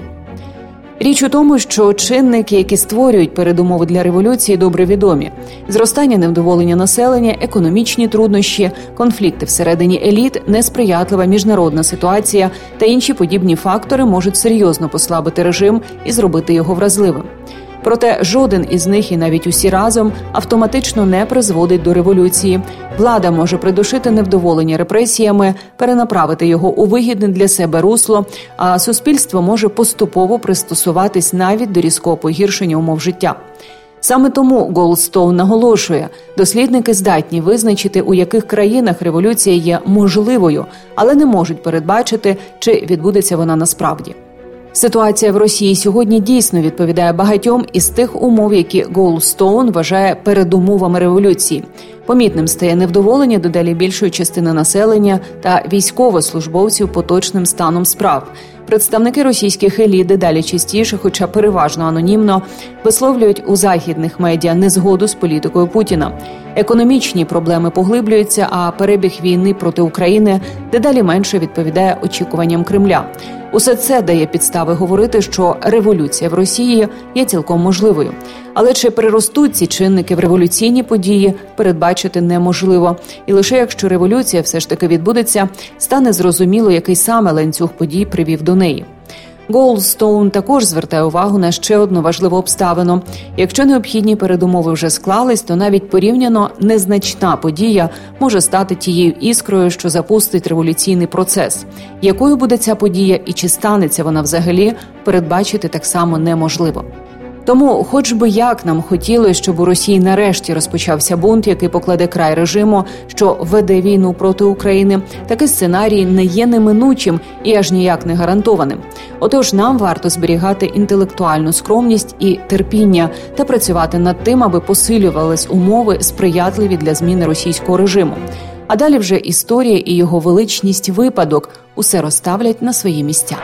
A: Річ у тому, що чинники, які створюють передумови для революції, добре відомі. Зростання невдоволення населення, економічні труднощі, конфлікти всередині еліт, несприятлива міжнародна ситуація та інші подібні фактори можуть серйозно послабити режим і зробити його вразливим. Проте жоден із них, і навіть усі разом, автоматично не призводить до революції. Влада може придушити невдоволення репресіями, перенаправити його у вигідне для себе русло, а суспільство може поступово пристосуватись навіть до різкого погіршення умов життя. Саме тому Голдстоун наголошує, дослідники здатні визначити, у яких країнах революція є можливою, але не можуть передбачити, чи відбудеться вона насправді. Ситуація в Росії сьогодні дійсно відповідає багатьом із тих умов, які Голдстоун вважає передумовами революції. Помітним стає невдоволення дедалі більшої частини населення та військовослужбовців поточним станом справ. Представники російських еліт дедалі частіше, хоча переважно анонімно, висловлюють у західних медіа незгоду з політикою Путіна. Економічні проблеми поглиблюються, а перебіг війни проти України дедалі менше відповідає очікуванням Кремля. Усе це дає підстави говорити, що революція в Росії є цілком можливою. Але чи приростуть ці чинники в революційні події, передбачити неможливо. І лише якщо революція все ж таки відбудеться, стане зрозуміло, який саме ланцюг подій привів до неї. Голдстоун також звертає увагу на ще одну важливу обставину. Якщо необхідні передумови вже склались, то навіть порівняно незначна подія може стати тією іскрою, що запустить революційний процес. Якою буде ця подія і чи станеться вона взагалі, передбачити так само неможливо. Тому, хоч би як нам хотілося, щоб у Росії нарешті розпочався бунт, який покладе край режиму, що веде війну проти України, такий сценарій не є неминучим і аж ніяк не гарантованим. Отож, нам варто зберігати інтелектуальну скромність і терпіння та працювати над тим, аби посилювались умови, сприятливі для зміни російського режиму. А далі вже історія і його величність випадок усе розставлять на свої місця.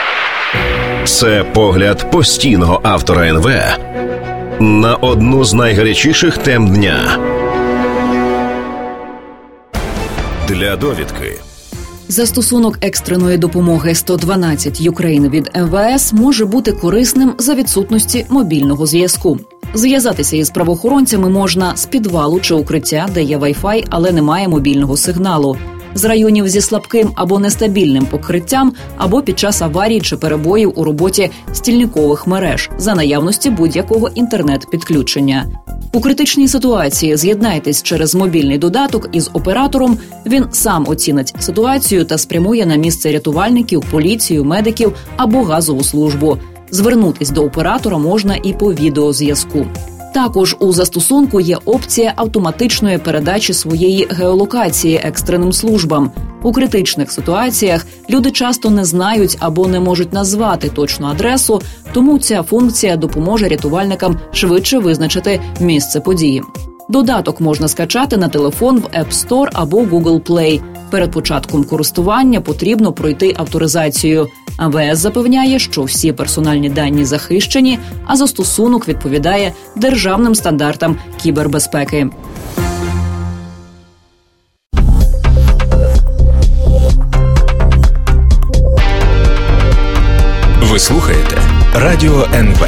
B: Це погляд постійного автора НВ на одну з найгарячіших тем дня. Для довідки.
I: Застосунок екстреної допомоги 112 Ukraine від МВС може бути корисним за відсутності мобільного зв'язку. Зв'язатися із правоохоронцями можна з підвалу чи укриття, де є Wi-Fi, але немає мобільного сигналу, з районів зі слабким або нестабільним покриттям, або під час аварій чи перебоїв у роботі стільникових мереж за наявності будь-якого інтернет-підключення. У критичній ситуації з'єднайтесь через мобільний додаток із оператором, він сам оцінить ситуацію та спрямує на місце рятувальників, поліцію, медиків або газову службу. Звернутись до оператора можна і по відеозв'язку. Також у застосунку є опція автоматичної передачі своєї геолокації екстреним службам. У критичних ситуаціях люди часто не знають або не можуть назвати точну адресу, тому ця функція допоможе рятувальникам швидше визначити місце події. Додаток можна скачати на телефон в App Store або Google Play. Перед початком користування потрібно пройти авторизацію. МВС запевняє, що всі персональні дані захищені, а застосунок відповідає державним стандартам кібербезпеки.
J: Ви слухаєте Радіо НВ.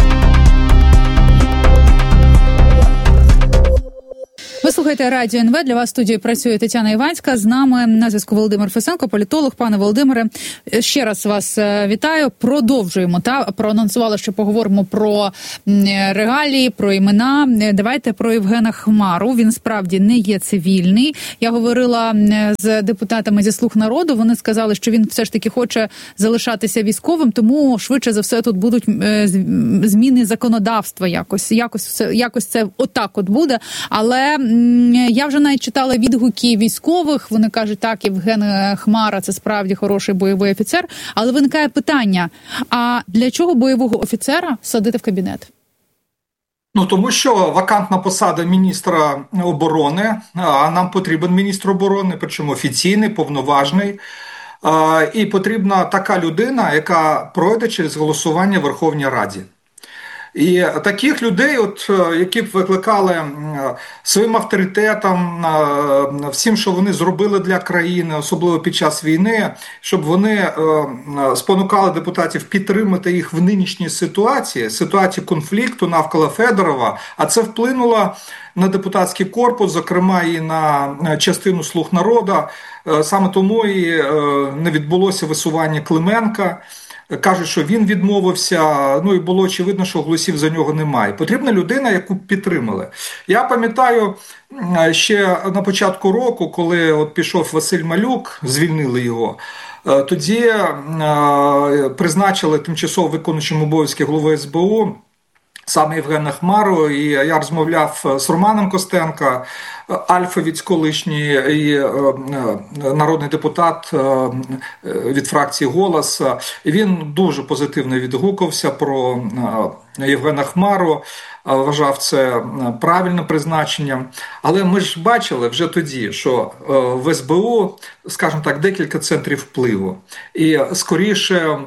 F: Ви слухаєте Радіо НВ. Для вас в студії працює Тетяна Іванська. З нами на зв'язку Володимир Фесенко, політолог. Пане Володимире, ще раз вас вітаю. Продовжуємо. Проанонсували, що поговоримо про регалії, про імена. Давайте про Євгена Хмару. Він справді не є цивільний. Я говорила з депутатами зі «Слуг народу». Вони сказали, що він все ж таки хоче залишатися військовим, тому швидше за все тут будуть зміни законодавства. Якось це отак от буде. Але я вже навіть читала відгуки військових, вони кажуть, так, Євген Хмара – це справді хороший бойовий офіцер, але виникає питання, а для чого бойового офіцера садити в кабінет?
G: Тому що вакантна посада міністра оборони, а нам потрібен міністр оборони, причому офіційний, повноважний, і потрібна така людина, яка пройде через голосування в Верховній Раді. І таких людей, які б викликали своїм авторитетом, всім, що вони зробили для країни, особливо під час війни, щоб вони спонукали депутатів підтримати їх в нинішній ситуації конфлікту навколо Федорова, а це вплинуло на депутатський корпус, зокрема і на частину «Слуг народу», саме тому і не відбулося висування Клименка. Кажуть, що він відмовився, і було очевидно, що голосів за нього немає. Потрібна людина, яку підтримали. Я пам'ятаю, ще на початку року, коли пішов Василь Малюк, звільнили його, тоді призначили тимчасово виконуючим обов'язки голови СБУ саме Євгена Хмару, і я розмовляв з Романом Костенко, альфовець колишній і народний депутат від фракції «Голос». Він дуже позитивно відгукався про Євгена Хмару, вважав це правильним призначенням. Але ми ж бачили вже тоді, що в СБУ, скажімо так, декілька центрів впливу. І скоріше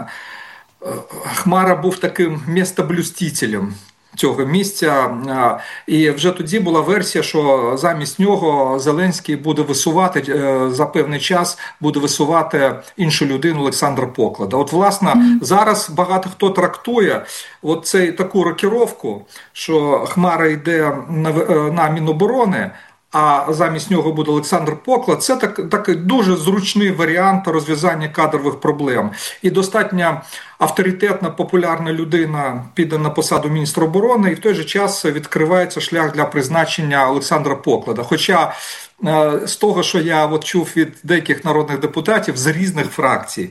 G: Хмара був таким містоблюстителем цього місця, і вже тоді була версія, що замість нього Зеленський буде висувати, за певний час буде висувати іншу людину, Олександра Поклада. Власне, зараз багато хто трактує таку рокіровку, що Хмара йде на Міноборони, а замість нього буде Олександр Поклад. Це такий дуже зручний варіант розв'язання кадрових проблем. І достатньо авторитетна, популярна людина піде на посаду міністра оборони, і в той же час відкривається шлях для призначення Олександра Поклада. Хоча з того, що я чув від деяких народних депутатів з різних фракцій,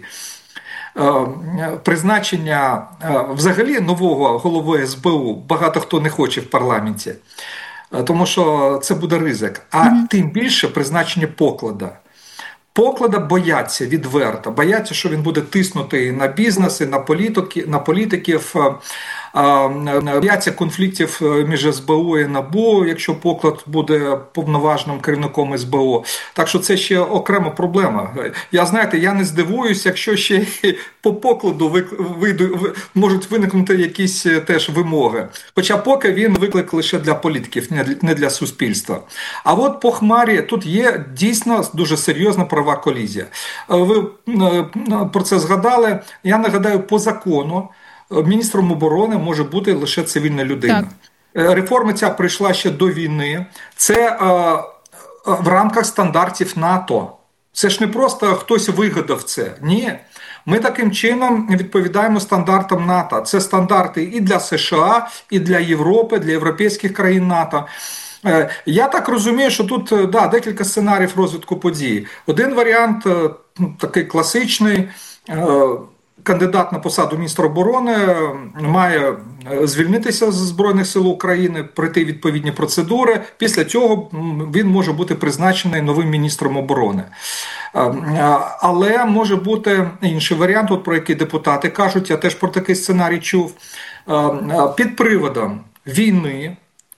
G: призначення взагалі нового голови СБУ багато хто не хоче в парламенті. Тому що це буде ризик. А тим більше призначення Поклада. Поклада бояться відверто. Бояться, що він буде тиснути на бізнеси, на політиків. Бояться конфліктів між СБУ і НАБУ, якщо Поклад буде повноважним керівником СБУ. Так що це ще окрема проблема. Я не здивуюсь, якщо ще по Покладу можуть виникнути якісь теж вимоги. Хоча поки він виклик лише для політиків, не для суспільства. А по Хмарі тут є дійсно дуже серйозна правова колізія. Ви про це згадали. Я нагадаю, по закону міністром оборони може бути лише цивільна людина. Так. Реформа ця прийшла ще до війни. Це в рамках стандартів НАТО. Це ж не просто хтось вигадав це. Ні. Ми таким чином відповідаємо стандартам НАТО. Це стандарти і для США, і для Європи, для європейських країн НАТО. Я так розумію, що тут декілька сценаріїв розвитку подій. Один варіант, такий класичний, кандидат на посаду міністра оборони має звільнитися з Збройних сил України, пройти відповідні процедури. Після цього він може бути призначений новим міністром оборони. Але може бути інший варіант, про який депутати кажуть, я теж про такий сценарій чув, під приводом війни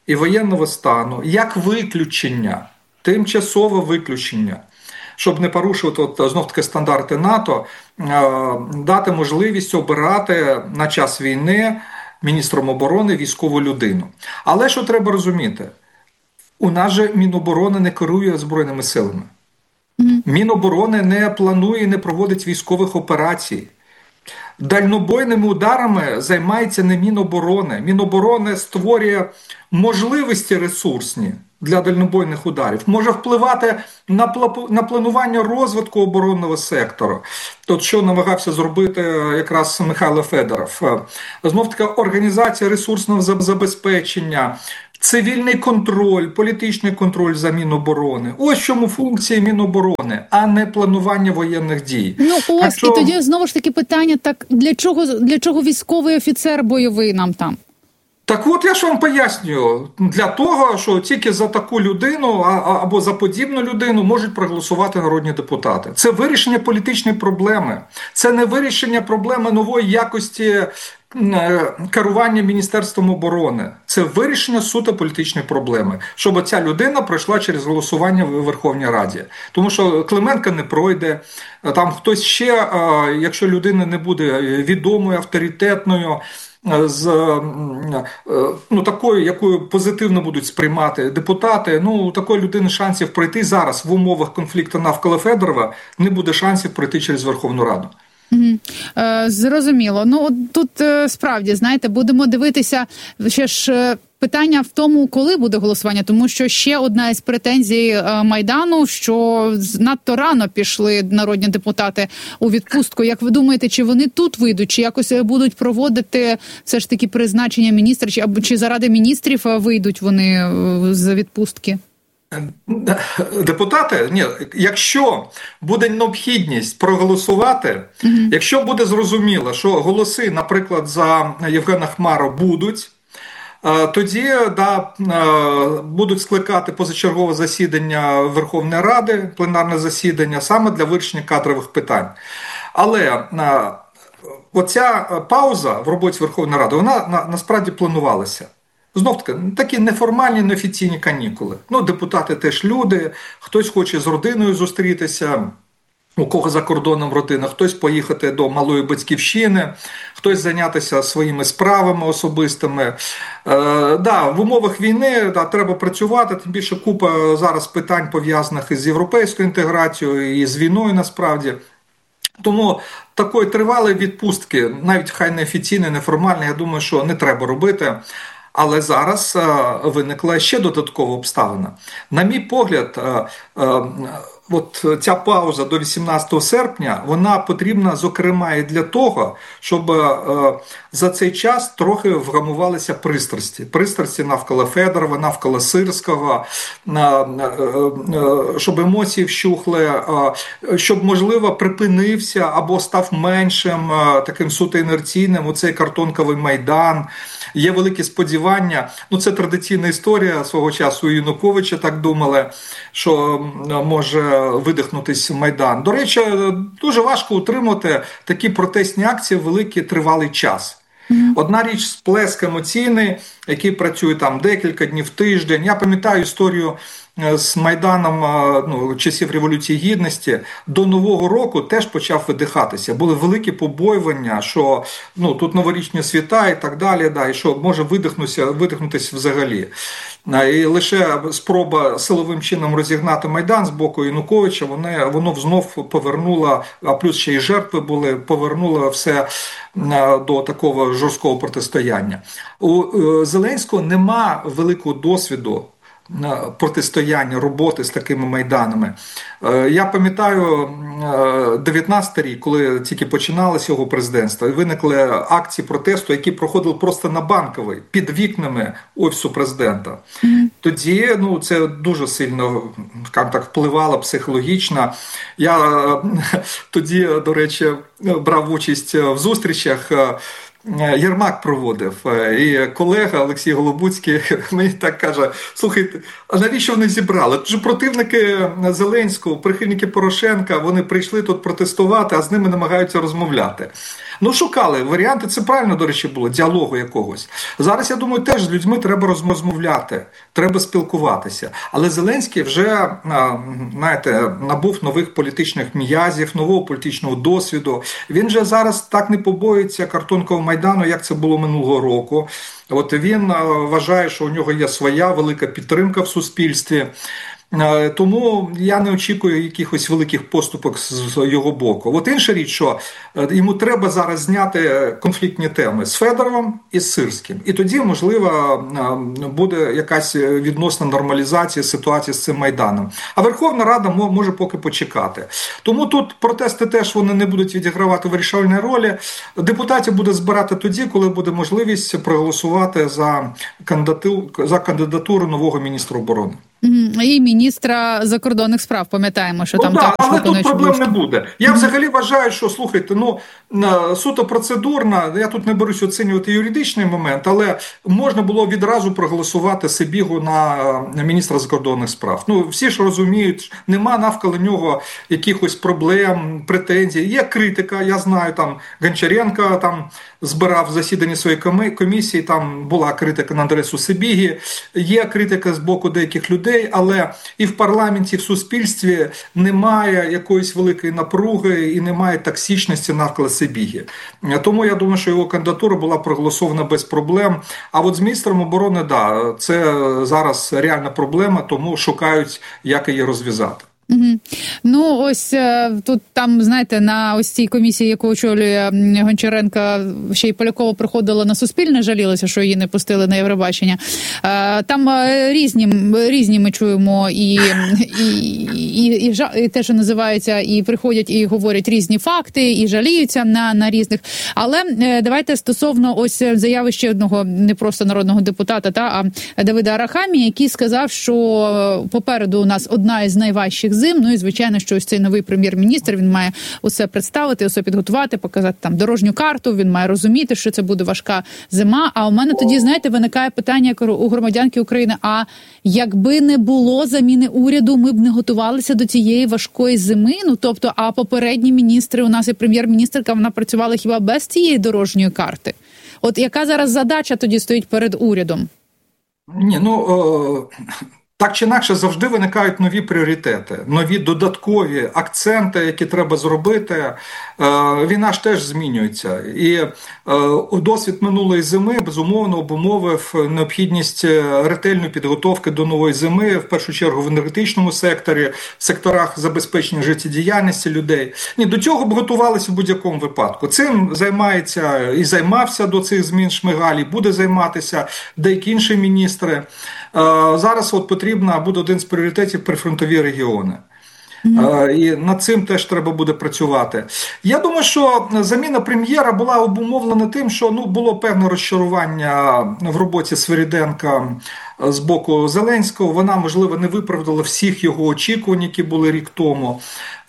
G: і воєнного стану як виключення, тимчасове виключення, щоб не порушувати знов-таки стандарти НАТО, дати можливість обирати на час війни міністром оборони військову людину. Але що треба розуміти? У нас же Міноборони не керує Збройними силами. Міноборони не планує, не проводить військових операцій. Дальнобойними ударами займається не Міноборони. Міноборони створює можливості ресурсні для дальнобойних ударів, може впливати на планування розвитку оборонного сектору. От що намагався зробити якраз Михайло Федоров. Знов-таки організація ресурсного забезпечення, цивільний контроль, політичний контроль за Міноборони. Ось чому функції Міноборони, а не планування воєнних дій.
F: І тоді знову ж таки питання, так для чого військовий офіцер бойовий нам там?
G: Так от я ж вам пояснюю, для того, що тільки за таку людину або за подібну людину можуть проголосувати народні депутати. Це вирішення політичної проблеми. Це не вирішення проблеми нової якості керування Міністерством оборони. Це вирішення суто політичної проблеми, щоб ця людина пройшла через голосування в Верховній Раді. Тому що Клименко не пройде, там хтось ще, якщо людина не буде відомою, авторитетною, такою, якою позитивно будуть сприймати депутати, такої людини шансів пройти зараз в умовах конфлікту навколо Федорова не буде шансів пройти через Верховну Раду.
F: Зрозуміло. Тут справді, знаєте, будемо дивитися, ще ж питання в тому, коли буде голосування, тому що ще одна із претензій Майдану, що надто рано пішли народні депутати у відпустку. Як ви думаєте, чи вони тут вийдуть, чи якось будуть проводити все ж таки призначення міністра, чи заради міністрів вийдуть вони з відпустки?
G: Депутати, якщо буде необхідність проголосувати, якщо буде зрозуміло, що голоси, наприклад, за Євгена Хмару будуть, тоді будуть скликати позачергове засідання Верховної Ради, пленарне засідання, саме для вирішення кадрових питань. Але оця пауза в роботі Верховної Ради, вона насправді планувалася. Знов-таки, такі неформальні, неофіційні канікули. Депутати теж люди, хтось хоче з родиною зустрітися, у кого за кордоном родина, хтось поїхати до малої батьківщини, хтось зайнятися своїми справами особистими. В умовах війни треба працювати, тим більше купа зараз питань пов'язаних із європейською інтеграцією і з війною насправді. Тому такої тривалої відпустки, навіть хай неофіційної, неформальної, я думаю, що не треба робити. Але зараз виникла ще додаткова обставина. На мій погляд, ця пауза до 18 серпня, вона потрібна, зокрема, і для того, щоб за цей час трохи вгамувалися пристрасті. Пристрасті навколо Федорова, навколо Сирського, щоб емоції вщухли, щоб, можливо, припинився або став меншим, таким суто інерційним оцей картонковий Майдан. Є великі сподівання, це традиційна історія свого часу у Януковича, так думали, що може видихнутись Майдан. До речі, дуже важко утримати такі протестні акції великий тривалий час. Одна річ – сплеск емоційний, який працює там декілька днів, тиждень. Я пам'ятаю історію з Майданом часів Революції Гідності. До Нового року теж почав видихатися. Були великі побоювання, що тут новорічні свята і так далі, і що може видихнутися взагалі. І лише спроба силовим чином розігнати Майдан з боку Януковича, воно знов повернуло, а плюс ще й жертви були, повернуло все до такого жорсткого протистояння. У Зеленського нема великого досвіду протистояння, роботи з такими майданами. Я пам'ятаю 19-й рік, коли тільки починалося його президентство, і виникли акції протесту, які проходили просто на Банковій, під вікнами Офісу президента. Тоді це дуже сильно впливало психологічно. Я тоді, до речі, брав участь в зустрічах, Єрмак проводив, і колега Олексій Голобуцький мені так каже: слухайте, а навіщо вони зібрали? Тож противники Зеленського, прихильники Порошенка, вони прийшли тут протестувати, а з ними намагаються розмовляти. Ну, шукали варіанти, це правильно, до речі, було, діалогу якогось. Зараз, я думаю, теж з людьми треба розмовляти, треба спілкуватися. Але Зеленський вже, знаєте, набув нових політичних м'язів, нового політичного досвіду. Він же зараз так не побоїться картонкового Майдану, як це було минулого року. От він вважає, що у нього є своя велика підтримка в суспільстві. Тому я не очікую якихось великих поступок з його боку. От інша річ, що йому треба зараз зняти конфліктні теми з Федоровим і з Сирським. І тоді, можливо, буде якась відносна нормалізація ситуації з цим Майданом. А Верховна Рада може поки почекати. Тому тут протести теж вони не будуть відігравати вирішальної ролі. Депутатів буде збирати тоді, коли буде можливість проголосувати за кандидатуру нового міністра оборони.
F: І міністра закордонних справ, пам'ятаємо, що там також
G: але тут проблем
F: не
G: буде. Я взагалі вважаю, що, слухайте, суто процедурно, я тут не берусь оцінювати юридичний момент, але можна було відразу проголосувати Сибігу на міністра закордонних справ. Всі ж розуміють, нема навколо нього якихось проблем, претензій. Є критика, я знаю, там Гончаренко там збирав засідання своєї комісії, там була критика на адресу Сибіги, є критика з боку деяких людей, але і в парламенті, і в суспільстві немає якоїсь великої напруги і немає токсичності навколо Сибіги. Тому я думаю, що його кандидатура була проголосована без проблем. А от з міністром оборони, да, це зараз реальна проблема, тому шукають, як її розв'язати.
F: Ось тут там, знаєте, на ось цій комісії, яку очолює Гончаренко, ще й Полякова приходила на Суспільне, жалілася, що її не пустили на Євробачення. Там різні ми чуємо і те, що називається, і приходять і говорять різні факти, і жаліються на різних. Але давайте стосовно ось заяви ще одного не просто народного депутата, а Давида Арахамії, який сказав, що попереду у нас одна із найважчих зим. І, звичайно, що ось цей новий прем'єр-міністр, він має усе представити, усе підготувати, показати там дорожню карту, він має розуміти, що це буде важка зима. А у мене тоді, знаєте, виникає питання у громадянки України, а якби не було заміни уряду, ми б не готувалися до цієї важкої зими? Тобто, а попередні міністри, у нас і прем'єр-міністрка, вона працювала хіба без цієї дорожньої карти? От яка зараз задача тоді стоїть перед урядом?
G: Так чи інакше, завжди виникають нові пріоритети, нові додаткові акценти, які треба зробити. Війна ж теж змінюється. І досвід минулої зими, безумовно, обумовив необхідність ретельної підготовки до нової зими, в першу чергу в енергетичному секторі, в секторах забезпечення життєдіяльності людей. До цього б готувалися в будь-якому випадку. Цим займається і займався до цих змін Шмигаль, і буде займатися деякі інші міністри. Зараз потрібно буде один з пріоритетів прифронтові регіони. І над цим теж треба буде працювати. Я думаю, що заміна прем'єра була обумовлена тим, що було певне розчарування в роботі Свириденка з боку Зеленського. Вона, можливо, не виправдала всіх його очікувань, які були рік тому.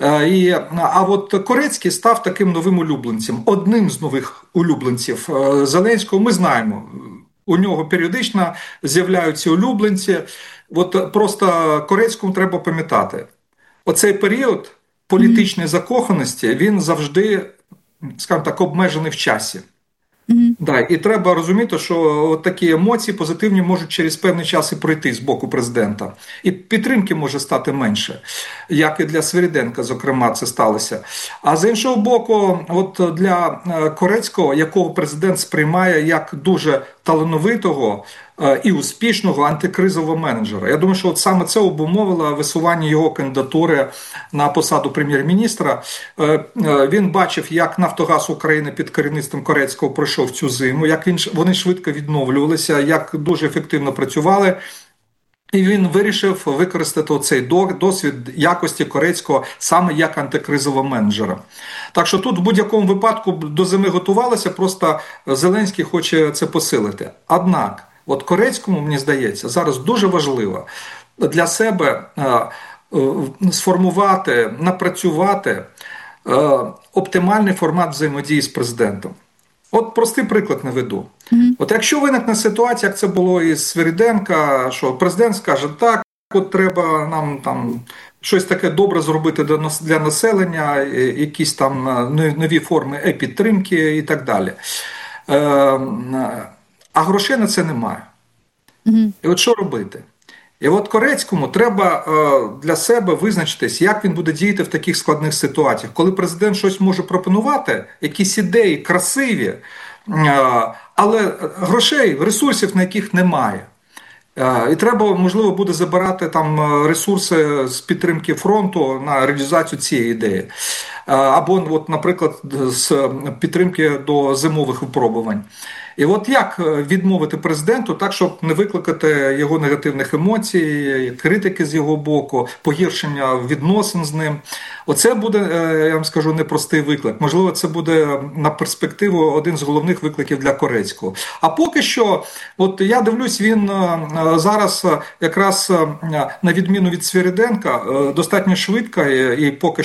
G: А от Корецький став таким новим улюбленцем. Одним з нових улюбленців Зеленського ми знаємо. У нього періодично з'являються улюбленці. От просто Корецькому треба пам'ятати. Оцей період політичної закоханості, він завжди, скажімо так, обмежений в часі. Да, і треба розуміти, що от такі емоції позитивні можуть через певний час і пройти з боку президента. І підтримки може стати менше, як і для Свириденка, зокрема, це сталося. А з іншого боку, от для Корецького, якого президент сприймає як дуже талановитого і успішного антикризового менеджера. Я думаю, що от саме це обумовило висування його кандидатури на посаду прем'єр-міністра. Він бачив, як «Нафтогаз України» під керівництвом Корецького пройшов цю зиму, як вони швидко відновлювалися, як дуже ефективно працювали. І він вирішив використати цей досвід якості Корецького саме як антикризового менеджера. Так що тут в будь-якому випадку до зими готувалися, просто Зеленський хоче це посилити. Однак, от Корецькому, мені здається, зараз дуже важливо для себе сформувати, напрацювати оптимальний формат взаємодії з президентом. От простий приклад наведу. От якщо виникне ситуація, як це було із Свириденка, що президент скаже, так, от треба нам там щось таке добре зробити для населення, якісь там нові форми підтримки і так далі. А грошей на це немає. І от що робити? І от Корецькому треба для себе визначитись, як він буде діяти в таких складних ситуаціях. Коли президент щось може пропонувати, якісь ідеї красиві, але грошей, ресурсів на яких немає. І треба, можливо, буде забирати там ресурси з підтримки фронту на реалізацію цієї ідеї. Або, от, наприклад, з підтримки до зимових випробувань. І от як відмовити президенту так, щоб не викликати його негативних емоцій, критики з його боку, погіршення відносин з ним. Оце буде, я вам скажу, непростий виклик. Можливо, це буде на перспективу один з головних викликів для Корецького. А поки що, от я дивлюсь, він зараз якраз на відміну від Свириденка достатньо швидко і поки